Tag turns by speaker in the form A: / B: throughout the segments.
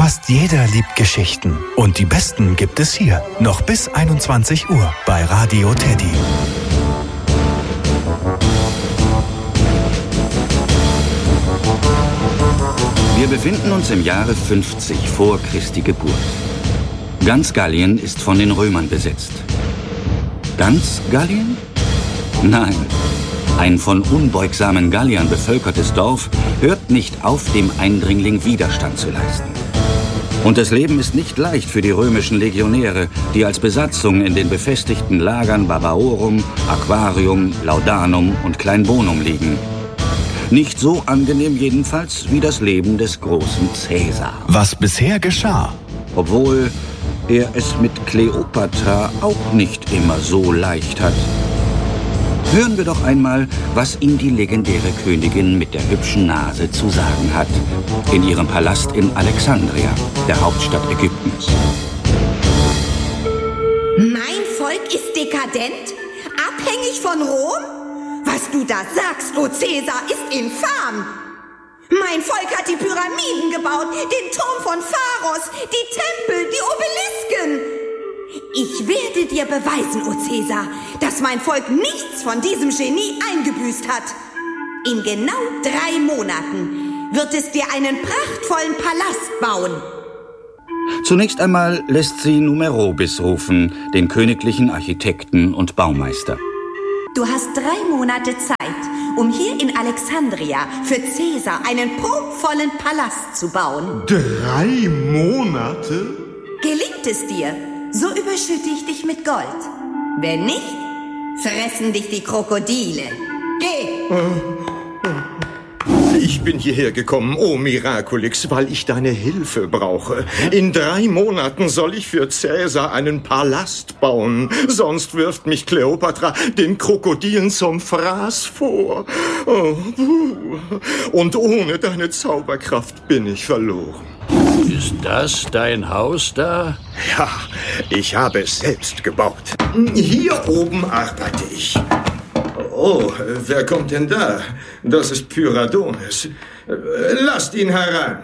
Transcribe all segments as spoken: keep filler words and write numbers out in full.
A: Fast jeder liebt Geschichten. Und die besten gibt es hier. Noch bis einundzwanzig Uhr bei Radio Teddy.
B: Wir befinden uns im Jahre fünfzig vor Christi Geburt. Ganz Gallien ist von den Römern besetzt. Ganz Gallien? Nein. Ein von unbeugsamen Galliern bevölkertes Dorf hört nicht auf, dem Eindringling Widerstand zu leisten. Und das Leben ist nicht leicht für die römischen Legionäre, die als Besatzung in den befestigten Lagern Barbaorum, Aquarium, Laudanum und Kleinbonum liegen. Nicht so angenehm jedenfalls wie das Leben des großen Caesar.
A: Was bisher geschah?
B: Obwohl er es mit Kleopatra auch nicht immer so leicht hat. Hören wir doch einmal, was ihm die legendäre Königin mit der hübschen Nase zu sagen hat. In ihrem Palast in Alexandria, der Hauptstadt Ägyptens.
C: Mein Volk ist dekadent? Abhängig von Rom? Was du da sagst, o Caesar, ist infam. Mein Volk hat die Pyramiden gebaut, den Turm von Pharos, die Tempel, die Obelisken. Ich werde dir beweisen, o Caesar, dass mein Volk nichts von diesem Genie eingebüßt hat. In genau drei Monaten wird es dir einen prachtvollen Palast bauen.
B: Zunächst einmal lässt sie Numerobis rufen, den königlichen Architekten und Baumeister.
C: Du hast drei Monate Zeit, um hier in Alexandria für Caesar einen prunkvollen Palast zu bauen.
D: Drei Monate?
C: Gelingt es dir, so überschütte ich dich mit Gold. Wenn nicht, fressen dich die Krokodile. Geh!
D: Ich bin hierher gekommen, o Miraculix, weil ich deine Hilfe brauche. In drei Monaten soll ich für Caesar einen Palast bauen. Sonst wirft mich Kleopatra den Krokodilen zum Fraß vor. Oh, und ohne deine Zauberkraft bin ich verloren.
E: Ist das dein Haus da?
D: Ja, ich habe es selbst gebaut. Hier oben arbeite ich. Oh, wer kommt denn da? Das ist Pyradones. Lasst ihn herein.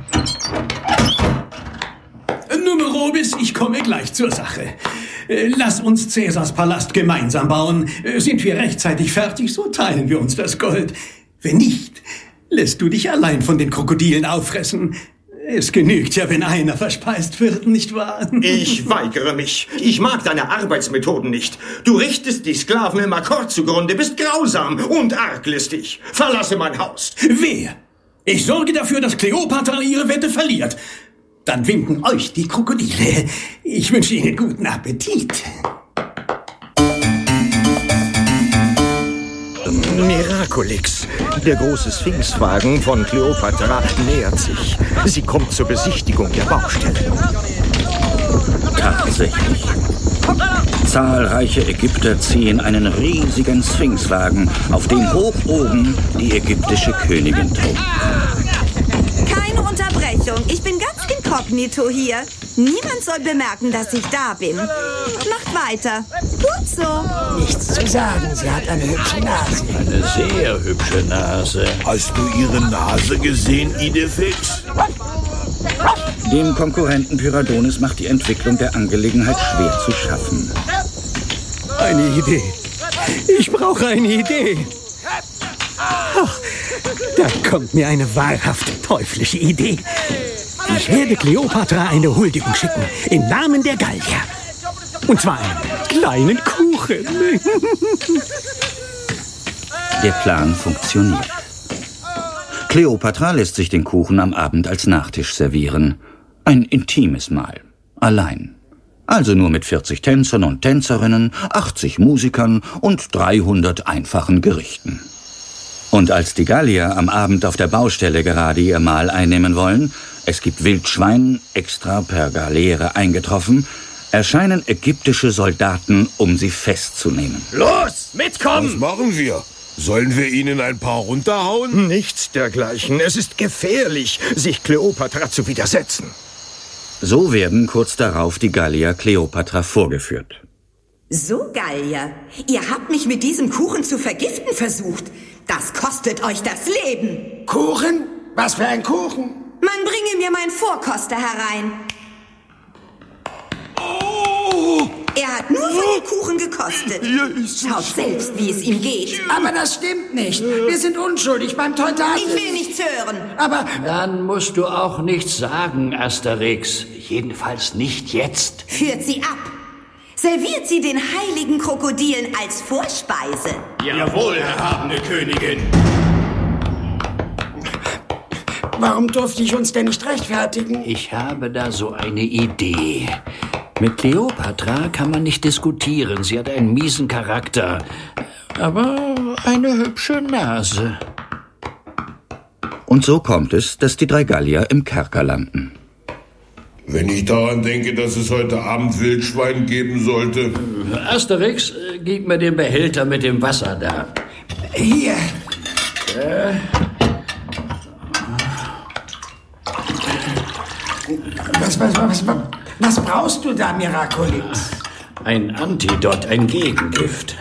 F: Numerobis, ich komme gleich zur Sache. Lass uns Caesars Palast gemeinsam bauen. Sind wir rechtzeitig fertig, so teilen wir uns das Gold. Wenn nicht, lässt du dich allein von den Krokodilen auffressen. Es genügt ja, wenn einer verspeist wird, nicht wahr?
D: Ich weigere mich. Ich mag deine Arbeitsmethoden nicht. Du richtest die Sklaven im Akkord zugrunde, bist grausam und arglistig. Verlasse mein Haus.
F: Wer? Ich sorge dafür, dass Kleopatra ihre Wette verliert. Dann winken euch die Krokodile. Ich wünsche Ihnen guten Appetit.
D: Miraculix, der große Sphinxwagen von Kleopatra nähert sich. Sie kommt zur Besichtigung der Baustelle.
B: Tatsächlich. Zahlreiche Ägypter ziehen einen riesigen Sphinxwagen, auf dem hoch oben die ägyptische Königin tobt.
C: Keine Unterbrechung. Ich bin ganz inkognito hier. Niemand soll bemerken, dass ich da bin. Macht weiter. Gut so.
G: Nichts zu sagen. Sie hat eine hübsche Nase.
E: Eine sehr hübsche Nase.
H: Hast du ihre Nase gesehen, Idefix?
B: Dem Konkurrenten Pyradones macht die Entwicklung der Angelegenheit schwer zu schaffen.
F: Eine Idee. Ich brauche eine Idee. Ach, da kommt mir eine wahrhaft teuflische Idee. Ich werde Kleopatra eine Huldigung schicken, im Namen der Gallier. Und zwar einen kleinen Kuchen.
B: Der Plan funktioniert. Kleopatra lässt sich den Kuchen am Abend als Nachtisch servieren. Ein intimes Mahl. Allein. Also nur mit vierzig Tänzern und Tänzerinnen, achtzig Musikern und dreihundert einfachen Gerichten. Und als die Gallier am Abend auf der Baustelle gerade ihr Mahl einnehmen wollen, es gibt Wildschwein, extra per Galeere eingetroffen, erscheinen ägyptische Soldaten, um sie festzunehmen.
H: Los, mitkommen! Was machen wir? Sollen wir ihnen ein paar runterhauen?
D: Nichts dergleichen. Es ist gefährlich, sich Kleopatra zu widersetzen.
B: So werden kurz darauf die Gallier Kleopatra vorgeführt.
C: So, Gallier, ihr habt mich mit diesem Kuchen zu vergiften versucht. Das kostet euch das Leben.
G: Kuchen? Was für ein Kuchen?
C: Man bringe mir meinen Vorkoster herein.
G: Oh.
C: Er hat nur von dem Kuchen gekostet. Schaut selbst, wie es ihm geht.
G: Aber das stimmt nicht. Wir sind unschuldig beim Teutates.
C: Ich will nichts hören.
G: Aber...
E: Dann musst du auch nichts sagen, Asterix. Jedenfalls nicht jetzt.
C: Führt sie ab. Serviert sie den heiligen Krokodilen als Vorspeise.
I: Jawohl, erhabene Königin.
G: Warum durfte ich uns denn nicht rechtfertigen?
E: Ich habe da so eine Idee. Mit Kleopatra kann man nicht diskutieren. Sie hat einen miesen Charakter. Aber eine hübsche Nase.
B: Und so kommt es, dass die drei Gallier im Kerker landen.
H: Wenn ich daran denke, dass es heute Abend Wildschwein geben sollte.
E: Asterix, gib mir den Behälter mit dem Wasser da.
G: Hier.
E: Äh.
G: Was, was, was, was, was brauchst du da, Miraculix?
E: Ein Antidot, ein Gegengift.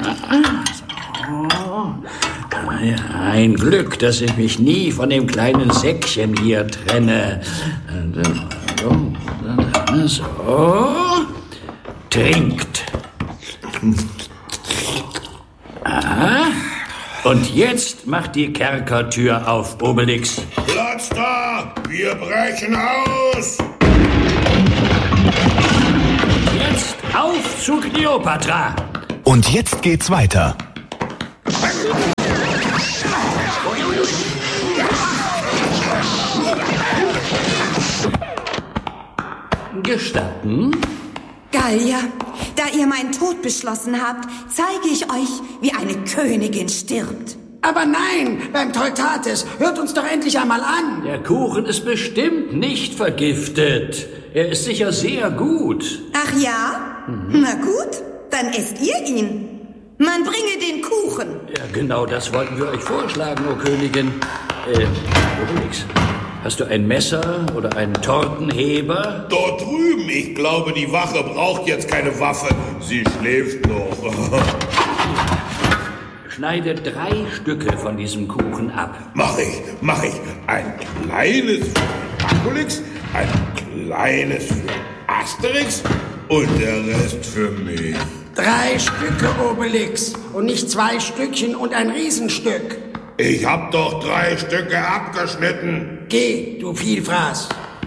E: Ein Glück, dass ich mich nie von dem kleinen Säckchen hier trenne. So. Trinkt. Aha. Und jetzt macht die Kerkertür auf, Obelix.
H: Platz da! Wir brechen aus!
E: Jetzt auf zu Kleopatra!
A: Und jetzt geht's weiter.
E: Gestatten?
C: Gallier, da ihr meinen Tod beschlossen habt, zeige ich euch, wie eine Königin stirbt.
G: Aber nein, beim Teutates, hört uns doch endlich einmal an.
E: Der Kuchen ist bestimmt nicht vergiftet. Er ist sicher sehr gut.
C: Ach ja? Mhm. Na gut, dann esst ihr ihn. Man bringe den Kuchen.
E: Ja, genau das wollten wir euch vorschlagen, o Königin. Äh, Obelix, hast du ein Messer oder einen Tortenheber?
H: Dort drüben. Ich glaube, die Wache braucht jetzt keine Waffe. Sie schläft noch.
E: Schneide drei Stücke von diesem Kuchen ab.
H: Mach ich, mach ich. Ein kleines für Miraculix, ein kleines für Asterix und der Rest für mich.
G: Drei Stücke, Obelix. Und nicht zwei Stückchen und ein Riesenstück.
H: Ich hab doch drei Stücke abgeschnitten.
G: Geh, du Vielfraß.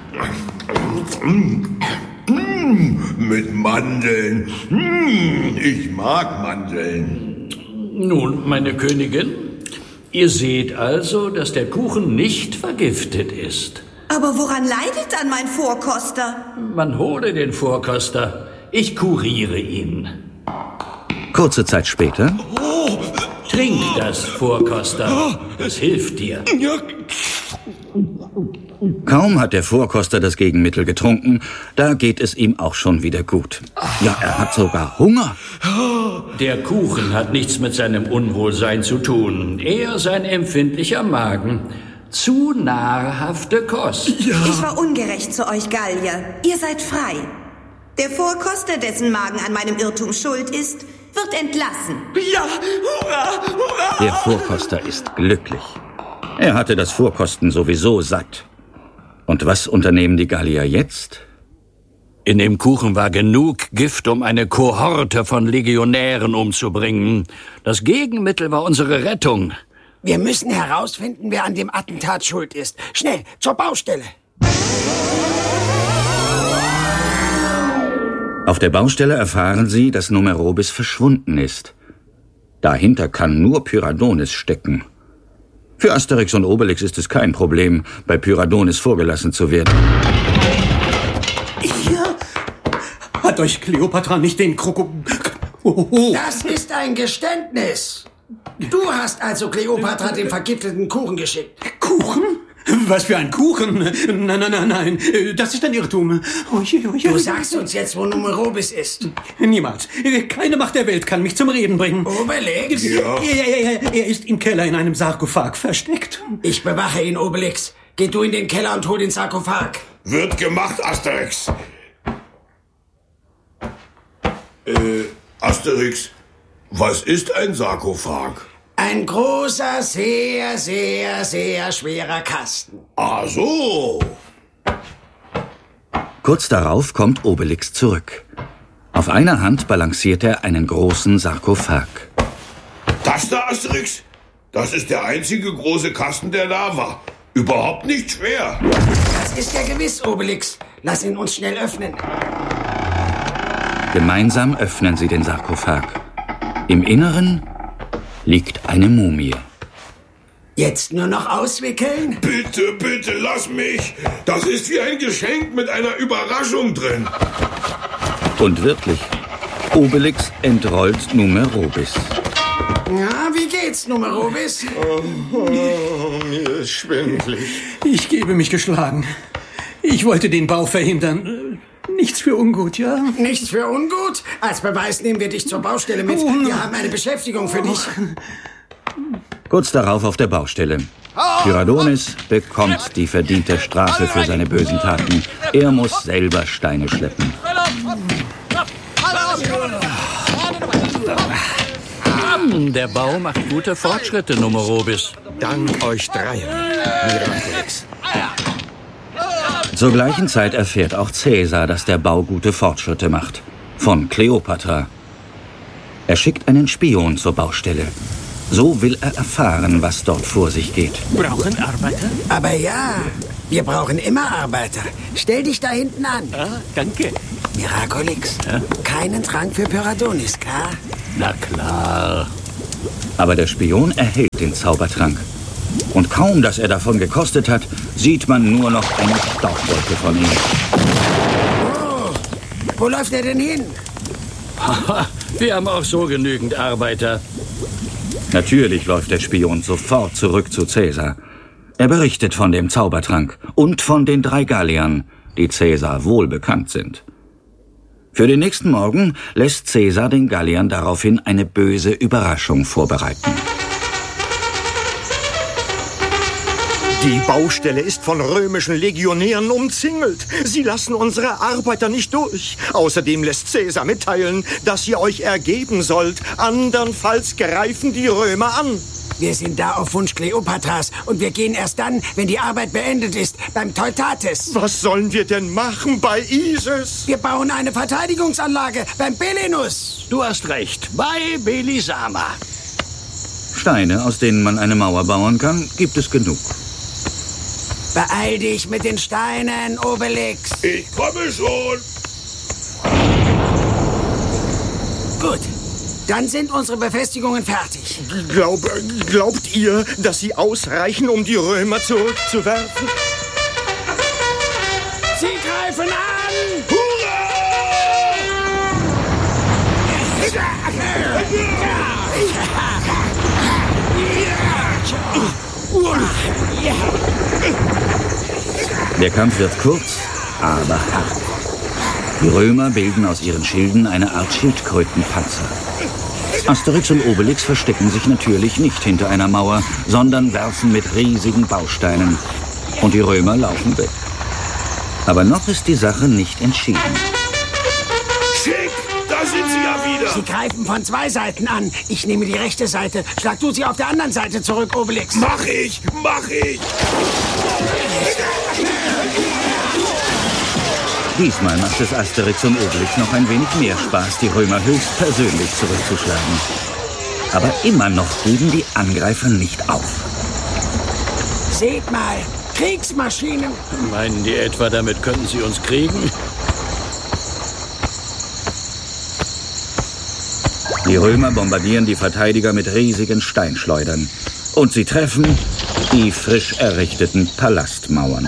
H: Mit Mandeln. Ich mag Mandeln.
E: Nun, meine Königin, ihr seht also, dass der Kuchen nicht vergiftet ist.
C: Aber woran leidet dann mein Vorkoster?
E: Man hole den Vorkoster. Ich kuriere ihn.
B: Kurze Zeit später.
E: Oh. Trink das, Vorkoster. Das hilft dir.
B: Kaum hat der Vorkoster das Gegenmittel getrunken, da geht es ihm auch schon wieder gut. Ja, er hat sogar Hunger.
E: Der Kuchen hat nichts mit seinem Unwohlsein zu tun. Eher sein empfindlicher Magen. Zu nahrhafte Kost.
C: Ja. Ich war ungerecht zu euch, Gallier. Ihr seid frei. Der Vorkoster, dessen Magen an meinem Irrtum schuld ist, wird entlassen.
I: Ja, hurra, hurra!
B: Der Vorkoster ist glücklich. Er hatte das Vorkosten sowieso satt. Und was unternehmen die Gallier jetzt?
E: In dem Kuchen war genug Gift, um eine Kohorte von Legionären umzubringen. Das Gegenmittel war unsere Rettung.
G: Wir müssen herausfinden, wer an dem Attentat schuld ist. Schnell, zur Baustelle.
B: Auf der Baustelle erfahren sie, dass Numerobis verschwunden ist. Dahinter kann nur Pyradonis stecken. Für Asterix und Obelix ist es kein Problem, bei Pyradonis vorgelassen zu werden.
F: Ihr? Hat euch Kleopatra nicht den Kroko... Oh, oh.
G: Das ist ein Geständnis. Du hast also Kleopatra den vergifteten Kuchen geschickt.
F: Kuchen? Was für ein Kuchen? Nein, nein, nein, nein. Das ist ein Irrtum. Oh, je, oh, je.
G: Du sagst uns jetzt, wo Numerobis ist.
F: Niemals. Keine Macht der Welt kann mich zum Reden bringen.
G: Obelix?
F: Ja. Er, er, er ist im Keller in einem Sarkophag versteckt.
G: Ich bewache ihn, Obelix. Geh du in den Keller und hol den Sarkophag.
H: Wird gemacht, Asterix. Äh, Asterix, was ist ein Sarkophag?
G: Ein großer, sehr, sehr, sehr schwerer Kasten.
H: Ach so.
B: Kurz darauf kommt Obelix zurück. Auf einer Hand balanciert er einen großen Sarkophag.
H: Das da, Asterix? Das ist der einzige große Kasten, der da war. Überhaupt nicht schwer.
G: Das ist ja gewiss, Obelix. Lass ihn uns schnell öffnen.
B: Gemeinsam öffnen sie den Sarkophag. Im Inneren liegt eine Mumie.
G: Jetzt nur noch auswickeln?
H: Bitte, bitte, lass mich. Das ist wie ein Geschenk mit einer Überraschung drin.
B: Und wirklich, Obelix entrollt Numerobis.
G: Ja, wie geht's, Numerobis?
D: Oh, oh, mir ist schwindelig.
F: Ich gebe mich geschlagen. Ich wollte den Bau verhindern. Nichts für ungut, ja?
G: Nichts für ungut? Als Beweis nehmen wir dich zur Baustelle mit. Wir haben eine Beschäftigung für dich.
B: Kurz darauf auf der Baustelle. Tyrannonis bekommt die verdiente Strafe für seine bösen Taten. Er muss selber Steine schleppen.
E: Der Bau macht gute Fortschritte, Numerobis.
D: Dank euch dreien, Miraculix.
B: Zur gleichen Zeit erfährt auch Cäsar, dass der Bau gute Fortschritte macht. Von Kleopatra. Er schickt einen Spion zur Baustelle. So will er erfahren, was dort vor sich geht.
J: Brauchen Arbeiter?
G: Aber ja, wir brauchen immer Arbeiter. Stell dich da hinten an.
J: Ah, danke.
G: Miraculix, ja? Keinen Trank für Pyradonis, klar?
E: Na klar.
B: Aber der Spion erhält den Zaubertrank. Und kaum, dass er davon gekostet hat, sieht man nur noch eine Staubwolke von ihm.
G: Oh, wo läuft er denn hin?
E: Haha, wir haben auch so genügend Arbeiter.
B: Natürlich läuft der Spion sofort zurück zu Cäsar. Er berichtet von dem Zaubertrank und von den drei Galliern, die Cäsar wohl bekannt sind. Für den nächsten Morgen lässt Cäsar den Galliern daraufhin eine böse Überraschung vorbereiten.
D: Die Baustelle ist von römischen Legionären umzingelt. Sie lassen unsere Arbeiter nicht durch. Außerdem lässt Cäsar mitteilen, dass ihr euch ergeben sollt. Andernfalls greifen die Römer an.
G: Wir sind da auf Wunsch Kleopatras und wir gehen erst dann, wenn die Arbeit beendet ist, beim Teutates.
D: Was sollen wir denn machen bei Isis?
G: Wir bauen eine Verteidigungsanlage beim Belenus.
E: Du hast recht, bei Belisama.
B: Steine, aus denen man eine Mauer bauen kann, gibt es genug.
G: Beeil dich mit den Steinen, Obelix.
H: Ich komme schon.
G: Gut, dann sind unsere Befestigungen fertig.
D: Glaub, glaubt ihr, dass sie ausreichen, um die Römer zurückzuwerfen?
G: Sie greifen an!
H: Hurra!
B: Der Kampf wird kurz, aber hart. Die Römer bilden aus ihren Schilden eine Art Schildkrötenpanzer. Asterix und Obelix verstecken sich natürlich nicht hinter einer Mauer, sondern werfen mit riesigen Bausteinen. Und die Römer laufen weg. Aber noch ist die Sache nicht entschieden.
H: Schick, da sind sie ja wieder.
G: Sie greifen von zwei Seiten an. Ich nehme die rechte Seite. Schlag du sie auf der anderen Seite zurück, Obelix.
H: Mach ich, mach ich.
B: Diesmal macht es Asterix und Obelix noch ein wenig mehr Spaß, die Römer höchstpersönlich zurückzuschlagen. Aber immer noch geben die Angreifer nicht auf.
G: Seht mal, Kriegsmaschinen.
E: Meinen die etwa, damit könnten sie uns kriegen?
B: Die Römer bombardieren die Verteidiger mit riesigen Steinschleudern. Und sie treffen die frisch errichteten Palastmauern.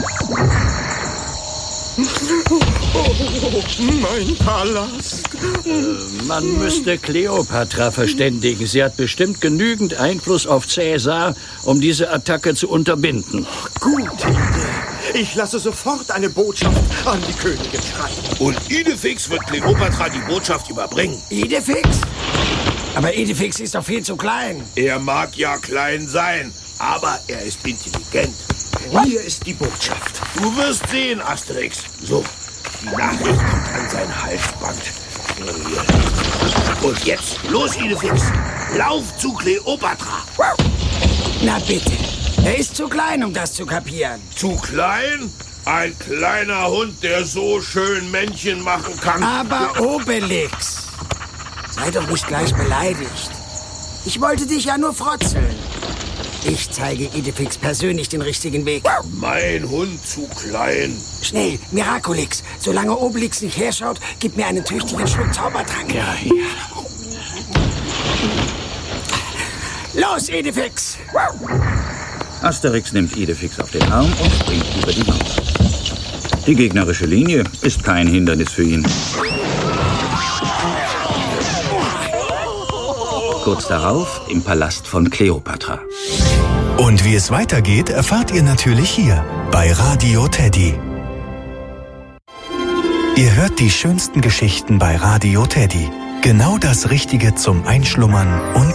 D: Oh, mein Palast.
E: Äh, man müsste Kleopatra verständigen. Sie hat bestimmt genügend Einfluss auf Cäsar, um diese Attacke zu unterbinden.
D: Gute Idee. Ich lasse sofort eine Botschaft an die Königin schreiben.
H: Und Idefix wird Kleopatra die Botschaft überbringen.
G: Idefix? Aber Idefix ist doch viel zu klein.
H: Er mag ja klein sein, aber er ist intelligent.
D: Hier ist die Botschaft.
H: Du wirst sehen, Asterix. So, die Nachricht kommt an sein Halsband. Und jetzt, los, Idefix. Lauf zu Kleopatra.
G: Na bitte. Er ist zu klein, um das zu kapieren.
H: Zu klein? Ein kleiner Hund, der so schön Männchen machen kann.
G: Aber Obelix, sei doch nicht gleich beleidigt. Ich wollte dich ja nur frotzeln. Ich zeige Idefix persönlich den richtigen Weg.
H: Mein Hund zu klein.
G: Schnell, Miraculix. Solange Obelix nicht herschaut, gib mir einen tüchtigen Schluck Zaubertrank.
E: Ja, ja.
G: Los, Idefix!
B: Asterix nimmt Idefix auf den Arm und springt über die Mauer. Die gegnerische Linie ist kein Hindernis für ihn. Kurz darauf im Palast von Kleopatra.
A: Und wie es weitergeht, erfahrt ihr natürlich hier bei Radio Teddy. Ihr hört die schönsten Geschichten bei Radio Teddy. Genau das Richtige zum Einschlummern und